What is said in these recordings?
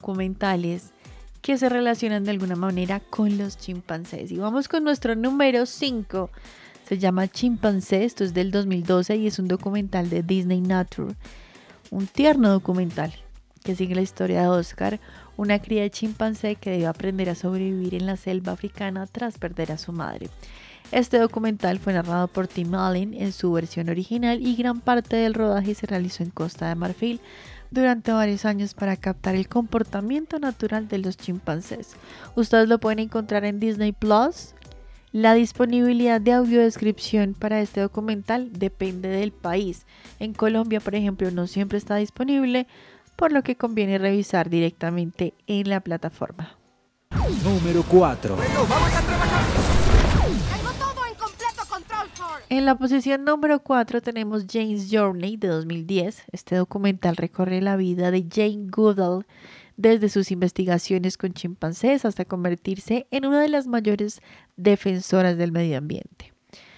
documentales que se relacionan de alguna manera con los chimpancés. Y vamos con nuestro número 5. Se llama Chimpancé, esto es del 2012 y es un documental de Disney Nature. Un tierno documental que sigue la historia de Oscar, una cría de chimpancé que debe aprender a sobrevivir en la selva africana tras perder a su madre. Este documental fue narrado por Tim Allen en su versión original y gran parte del rodaje se realizó en Costa de Marfil durante varios años para captar el comportamiento natural de los chimpancés. Ustedes lo pueden encontrar en Disney Plus. La disponibilidad de audiodescripción para este documental depende del país. En Colombia, por ejemplo, no siempre está disponible, por lo que conviene revisar directamente en la plataforma. Número 4. Bueno, vamos a trabajar. Tengo todo en completo control, Thor. En la posición número 4 tenemos Jane's Journey de 2010. Este documental recorre la vida de Jane Goodall desde sus investigaciones con chimpancés hasta convertirse en una de las mayores defensoras del medio ambiente.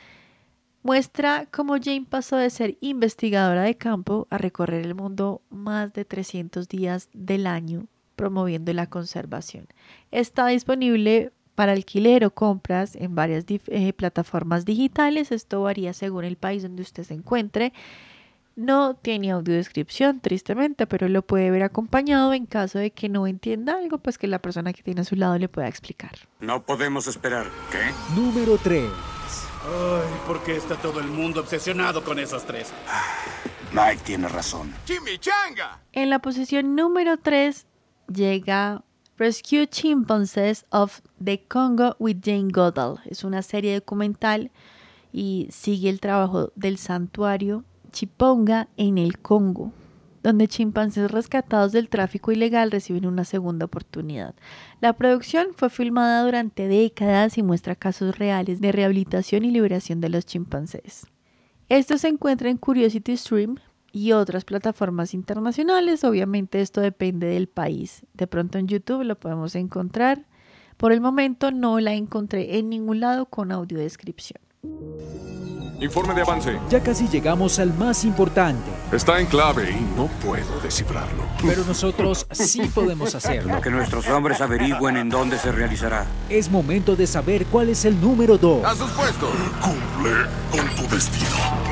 Muestra cómo Jane pasó de ser investigadora de campo a recorrer el mundo más de 300 días del año promoviendo la conservación. Está disponible para alquiler o compras en varias plataformas digitales. Esto varía según el país donde usted se encuentre. No tiene audiodescripción, tristemente, pero lo puede ver acompañado en caso de que no entienda algo, pues que la persona que tiene a su lado le pueda explicar. No podemos esperar. ¿Qué? Número 3. Ay, ¿por qué está todo el mundo obsesionado con esos tres? Mike tiene razón. ¡Chimichanga! En la posición número 3 llega Rescue Chimpanzees of the Congo with Jane Goodall. Es una serie documental y sigue el trabajo del santuario Chiponga en el Congo, donde chimpancés rescatados del tráfico ilegal reciben una segunda oportunidad. La producción fue filmada durante décadas y muestra casos reales de rehabilitación y liberación de los chimpancés. Esto se encuentra en Curiosity Stream y otras plataformas internacionales. Obviamente esto depende del país. De pronto en YouTube lo podemos encontrar. Por el momento no la encontré en ningún lado con audiodescripción. Informe de avance. Ya casi llegamos al más importante. Está en clave y no puedo descifrarlo. Pero nosotros sí podemos hacerlo. Que nuestros hombres averigüen en dónde se realizará. Es momento de saber cuál es el número 2. ¡A sus puestos! Cumple con tu destino.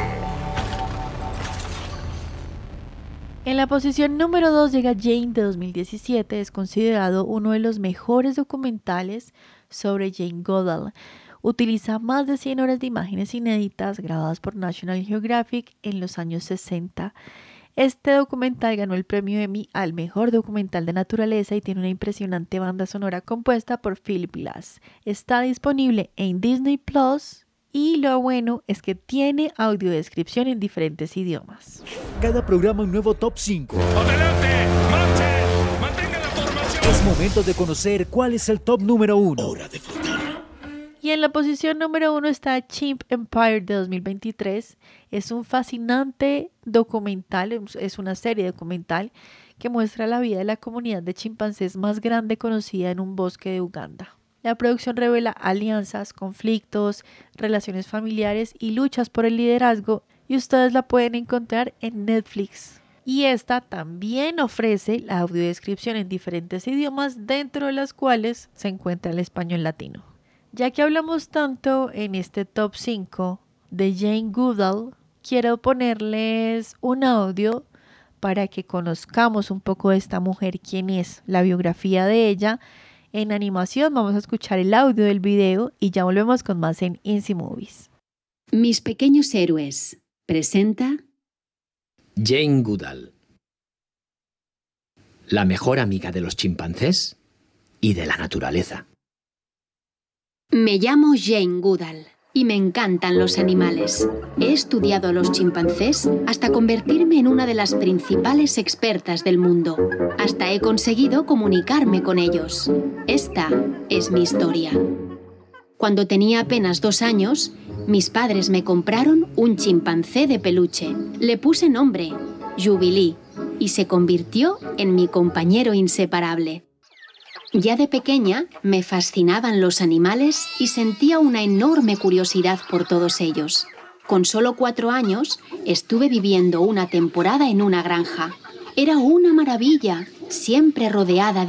En la posición número 2 llega Jane de 2017. Es considerado uno de los mejores documentales sobre Jane Goodall. Utiliza más de 100 horas de imágenes inéditas grabadas por National Geographic en los años 60. Este documental ganó el premio Emmy al mejor documental de naturaleza y tiene una impresionante banda sonora compuesta por Philip Glass. Está disponible en Disney Plus y lo bueno es que tiene audiodescripción en diferentes idiomas. Cada programa un nuevo Top 5. ¡Adelante! ¡Marchen! ¡Mantengan la formación! Es momento de conocer cuál es el top número 1. Hora de flotar. Y en la posición número 1 está Chimp Empire de 2023. Es un fascinante documental, es una serie documental que muestra la vida de la comunidad de chimpancés más grande conocida en un bosque de Uganda. La producción revela alianzas, conflictos, relaciones familiares y luchas por el liderazgo y ustedes la pueden encontrar en Netflix. Y esta también ofrece la audiodescripción en diferentes idiomas, dentro de las cuales se encuentra el español latino. Ya que hablamos tanto en este top 5 de Jane Goodall, quiero ponerles un audio para que conozcamos un poco de esta mujer, quién es, la biografía de ella. En animación vamos a escuchar el audio del video y ya volvemos con más en INSI Movies. Mis pequeños héroes presenta Jane Goodall, la mejor amiga de los chimpancés y de la naturaleza. Me llamo Jane Goodall y me encantan los animales. He estudiado a los chimpancés hasta convertirme en una de las principales expertas del mundo. Hasta he conseguido comunicarme con ellos. Esta es mi historia. Cuando tenía apenas 2 años, mis padres me compraron un chimpancé de peluche. Le puse nombre, Jubilee, y se convirtió en mi compañero inseparable. Ya de pequeña me fascinaban los animales y sentía una enorme curiosidad por todos ellos. Con solo 4 años estuve viviendo una temporada en una granja. Era una maravilla, siempre rodeada de